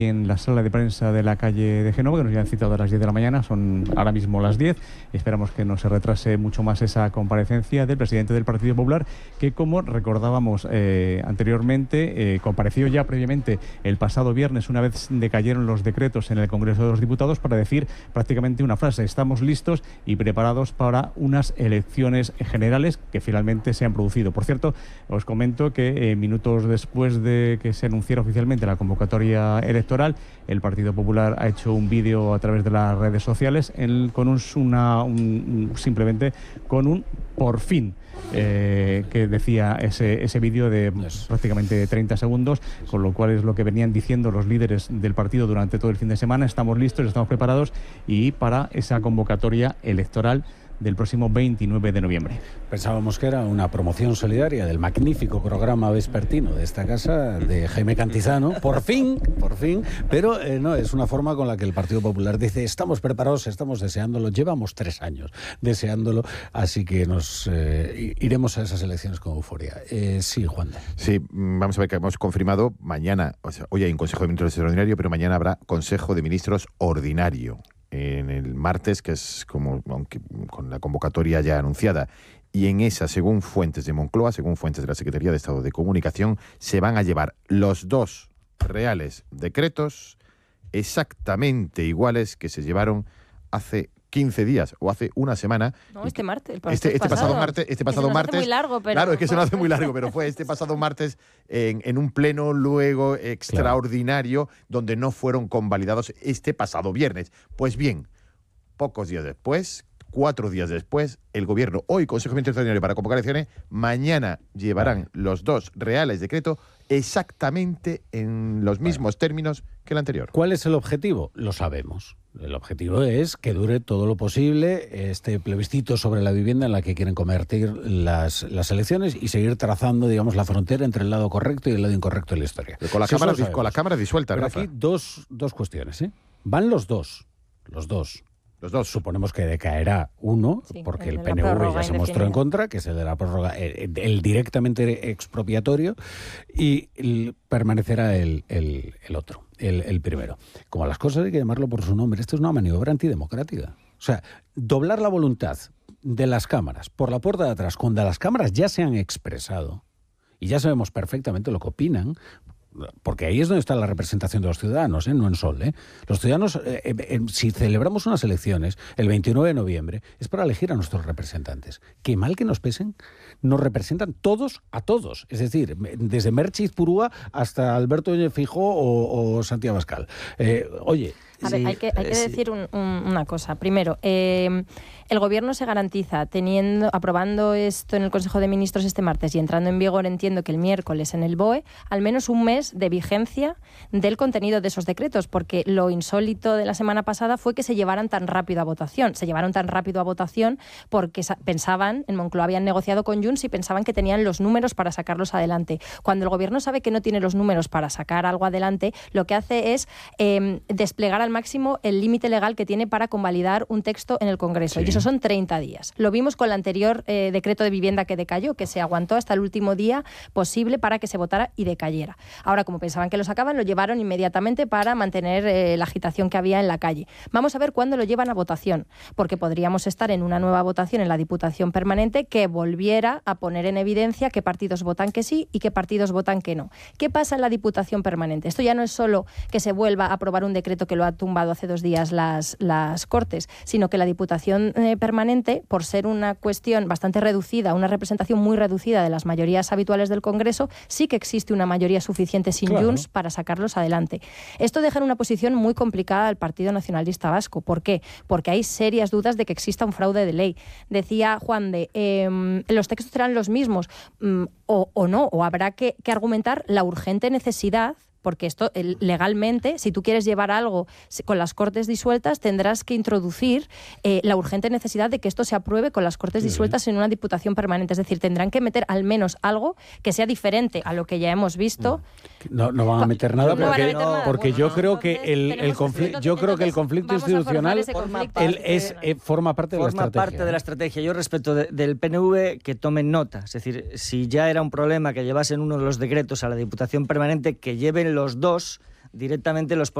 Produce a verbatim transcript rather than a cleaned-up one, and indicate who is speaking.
Speaker 1: en la sala de prensa de la calle de Génova, que nos han citado a las diez de la mañana, son ahora mismo las diez. Esperamos que no se retrase mucho más esa comparecencia del presidente del Partido Popular, que, como recordábamos eh, anteriormente, eh, compareció ya previamente el pasado viernes, una vez decayeron los decretos en el Congreso de los Diputados, para decir prácticamente una frase: estamos listos y preparados para unas elecciones generales que finalmente se han producido. Por cierto, os comento que eh, minutos después de que se anunciara oficialmente la convocatoria electoral, el Partido Popular ha hecho un vídeo a través de las redes sociales en, con un, una, un, simplemente con un por fin, eh, que decía ese, ese vídeo de yes. prácticamente treinta segundos, con lo cual es lo que venían diciendo los líderes del partido durante todo el fin de semana: estamos listos, estamos preparados y para esa convocatoria electoral del próximo veintinueve de noviembre.
Speaker 2: Pensábamos que era una promoción solidaria del magnífico programa vespertino de esta casa, de Jaime Cantizano, por fin, por fin, pero eh, no, es una forma con la que el Partido Popular dice: estamos preparados, estamos deseándolo, llevamos tres años deseándolo, así que nos eh, iremos a esas elecciones con euforia. Eh, sí, Juan.
Speaker 3: Sí, vamos a ver que hemos confirmado mañana, o sea, hoy hay un Consejo de Ministros extraordinario, pero mañana habrá Consejo de Ministros ordinario. En el martes, que es como aunque con la convocatoria ya anunciada, y en esa, según fuentes de Moncloa, según fuentes de la Secretaría de Estado de Comunicación, se van a llevar los dos reales decretos exactamente iguales que se llevaron hace quince días o hace una semana.
Speaker 4: No, este martes. El
Speaker 3: este, este pasado, pasado martes. Este pasado
Speaker 4: se
Speaker 3: martes.
Speaker 4: Hace muy largo, pero...
Speaker 3: Claro, es que se nos hace muy largo, pero fue este pasado martes en, en un pleno luego extraordinario, claro, donde no fueron convalidados este pasado viernes. Pues bien, pocos días después, cuatro días después, el Gobierno, hoy Consejo de Ministros extraordinario para convocar elecciones, mañana llevarán los dos reales decretos exactamente en los mismos bueno. términos que el anterior.
Speaker 2: ¿Cuál es el objetivo? Lo sabemos. El objetivo es que dure todo lo posible este plebiscito sobre la vivienda en la que quieren convertir las, las elecciones y seguir trazando, digamos, la frontera entre el lado correcto y el lado incorrecto de la historia.
Speaker 3: Pero con la, cámara, con la cámara disuelta.
Speaker 2: Pero
Speaker 3: Rafa.
Speaker 2: aquí dos, dos cuestiones, ¿eh? Van los dos, los dos.
Speaker 3: Los dos.
Speaker 2: Suponemos que decaerá uno, sí, porque el, el P N V ya se mostró en contra, que es el de la prórroga, el, el directamente expropiatorio, y el, permanecerá el, el, el otro, el, el primero. Como las cosas hay que llamarlo por su nombre, esto es una maniobra antidemocrática. O sea, doblar la voluntad de las cámaras por la puerta de atrás, cuando las cámaras ya se han expresado, y ya sabemos perfectamente lo que opinan, porque ahí es donde está la representación de los ciudadanos, ¿eh? No en Sol, ¿eh? Los ciudadanos, eh, eh, si celebramos unas elecciones el veintinueve de noviembre, es para elegir a nuestros representantes. Qué mal que nos pesen, nos representan todos a todos. Es decir, desde Merche Izpurúa hasta Alberto Feijóo o, o Santiago Abascal. Eh, oye...
Speaker 4: A ver, sí, hay que, hay que decir un, un, una cosa. Primero, eh, el Gobierno se garantiza, teniendo, aprobando esto en el Consejo de Ministros este martes y entrando en vigor, entiendo que el miércoles en el B O E, al menos un mes de vigencia del contenido de esos decretos, porque lo insólito de la semana pasada fue que se llevaran tan rápido a votación. Se llevaron tan rápido a votación porque pensaban, en Moncloa habían negociado con Junts y pensaban que tenían los números para sacarlos adelante. Cuando el Gobierno sabe que no tiene los números para sacar algo adelante, lo que hace es eh, desplegar al máximo el límite legal que tiene para convalidar un texto en el Congreso. Sí. Y eso son treinta días. Lo vimos con el anterior eh, decreto de vivienda que decayó, que se aguantó hasta el último día posible para que se votara y decayera. Ahora, como pensaban que lo sacaban, lo llevaron inmediatamente para mantener eh, la agitación que había en la calle. Vamos a ver cuándo lo llevan a votación, porque podríamos estar en una nueva votación en la Diputación Permanente que volviera a poner en evidencia qué partidos votan que sí y qué partidos votan que no. ¿Qué pasa en la Diputación Permanente? Esto ya no es solo que se vuelva a aprobar un decreto que lo ha tumbado hace dos días las, las Cortes, sino que la Diputación eh, Permanente, por ser una cuestión bastante reducida, una representación muy reducida de las mayorías habituales del Congreso, sí que existe una mayoría suficiente sin claro. Junts para sacarlos adelante. Esto deja en una posición muy complicada al Partido Nacionalista Vasco. ¿Por qué? Porque hay serias dudas de que exista un fraude de ley. Decía Juan de, eh, los textos serán los mismos, mm, o, o no, o habrá que, que argumentar la urgente necesidad, porque esto legalmente, si tú quieres llevar algo con las Cortes disueltas, tendrás que introducir eh, la urgente necesidad de que esto se apruebe con las Cortes sí, disueltas sí. en una Diputación Permanente. Es decir, tendrán que meter al menos algo que sea diferente a lo que ya hemos visto.
Speaker 2: No, no van a meter nada
Speaker 4: no
Speaker 2: porque,
Speaker 4: meter nada.
Speaker 2: porque
Speaker 4: bueno,
Speaker 2: yo creo que el, el conflicto, yo creo que el conflicto institucional
Speaker 4: conflicto.
Speaker 2: El, es, eh, forma parte de
Speaker 5: forma
Speaker 2: la estrategia.
Speaker 5: parte de la estrategia. Yo respeto de, del P N V que tomen nota. Es decir, si ya era un problema que llevasen uno de los decretos a la Diputación Permanente, que lleven los dos directamente los